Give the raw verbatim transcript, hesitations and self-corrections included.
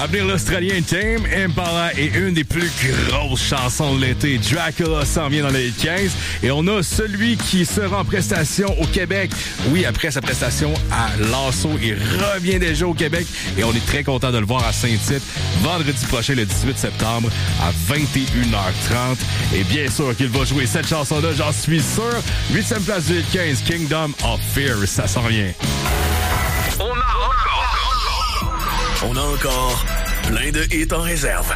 À venir, l'Australien Tame Impala et une des plus grosses chansons de l'été. Dracula s'en vient dans le hit quinze. Et on a celui qui sera en prestation au Québec. Oui, après sa prestation à Lasso, il revient déjà au Québec. Et on est très content de le voir à Saint-Tite vendredi prochain, le dix-huit septembre, à vingt et une heures trente. Et bien sûr qu'il va jouer cette chanson-là, j'en suis sûr. Huitième place du hit quinze, Kingdom of Fear, ça s'en vient. On a encore... On a encore plein de hits en réserve.